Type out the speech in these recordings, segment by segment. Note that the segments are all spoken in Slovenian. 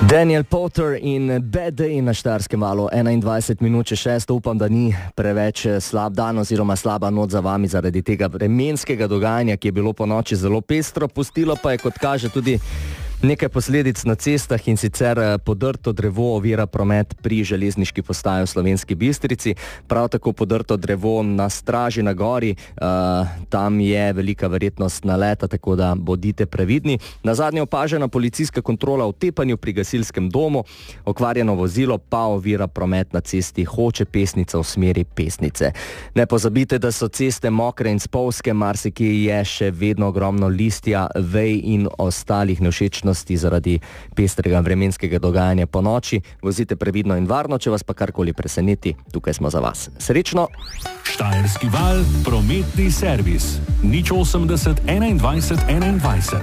Daniel Potter in Bad Day na Štajerskem valu, 21 minut če 6, upam, da ni preveč slab dan oziroma slaba noč za vami zaradi tega vremenskega dogajanja, ki je bilo po noči zelo pestro, pustilo pa je, kot kaže, tudi nekaj posledic na cestah, in sicer podrto drevo ovira promet pri železniški postaji v Slovenski Bistrici, prav tako podrto drevo na Straži na gori, tam je velika verjetnost naleta, tako da bodite previdni. Nazadnje opažena policijska kontrola v Tepanju pri gasilskem domu, okvarjeno vozilo pa ovira promet na cesti Hoče-Pesnica v smeri Pesnice. Ne pozabite, da so ceste mokre in spolzke, marsikje je še vedno ogromno listja, vej in ostalih nevšečnosti zaradi pestrega vremenskega dogajanja po noči. Vozite previdno in varno, če vas pa karkoli preseneti, tukaj smo za vas. Srečno! Štajerski val, prometni servis. 080 21 21.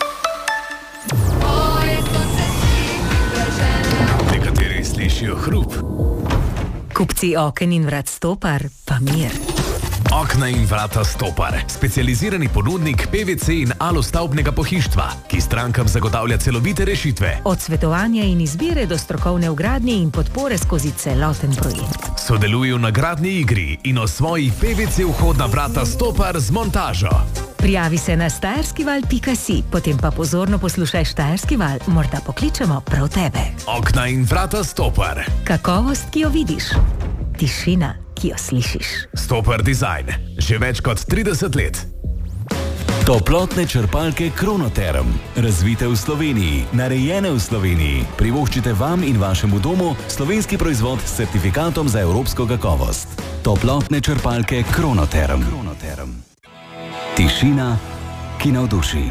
Nekateri slišijo hrup. Kupci oken in vrat Stopar, pa mir. Okna in vrata Stopar. Specializirani ponudnik PVC in alostavbnega pohištva, ki strankam zagotavlja celovite rešitve. Od svetovanja in izbire do strokovne vgradnje in podpore skozi celoten projekt. Sodelujo na gradni igri in osvoji PVC vhodna vrata Stopar z montažo. Prijavi se na štajerskival.si, potem pa pozorno poslušaj Štajerski val, morda pokličemo prav tebe. Okna in vrata Stopar. Kakovost, ki jo vidiš. Tišina, ki jo slišiš. Stopar Design. Že več kot 30 let. Toplotne črpalke Kronoterm. Razvite v Sloveniji, narejene v Sloveniji. Privoščite vam in vašemu domu slovenski proizvod s certifikatom za evropsko kakovost. Toplotne črpalke Kronoterm. Tišina, ki navduši.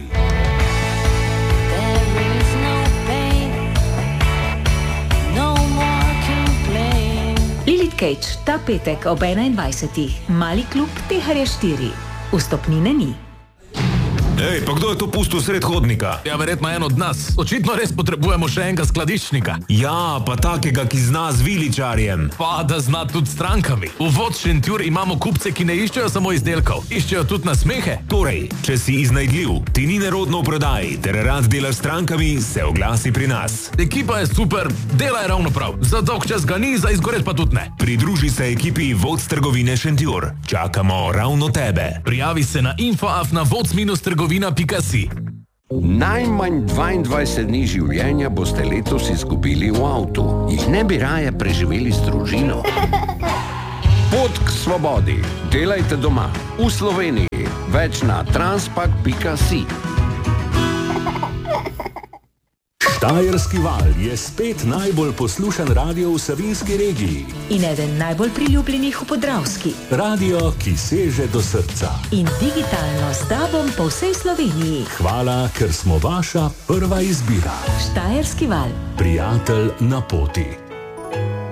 Lilith Cage, ta petek ob 21. Mali klub Teharja 4. Vstopnine ni. Ej, pa kdo je to pustil sred hodnika? Ja, verjetno en od nas. Očitno res potrebujemo še enega skladiščnika. Ja, pa takega, ki zna z viličarjem. Pa da zna tudi strankami. V Vod Šentjur imamo kupce, ki ne iščejo samo izdelkov, iščejo tudi nasmehe. Torej, če si iznajdljiv, ti ni nerodno v prodaji, ter rad delaš strankami, se oglasi pri nas. Ekipa je super, dela je ravno prav. Za dolg čas ga ni, za izgoret pa tudi ne. Pridruži se ekipi Vod trgovine Šentjur. Čakamo ravno tebe. Prijavi se na info@vods-trgovina.si. Najmanj 22 dni življenja boste letos izgubili v avtu. Jih ne bi raje preživeli z družino? Pot k svobodi. Delajte doma. V Sloveniji. Več na transpak.si. Štajerski val je spet najbolj poslušan radio v Savinjski regiji. In eden najbolj priljubljenih v Podravski. Radio, ki seže do srca. In digitalno s tabom po vsej Sloveniji. Hvala, ker smo vaša prva izbira. Štajerski val. Prijatelj na poti.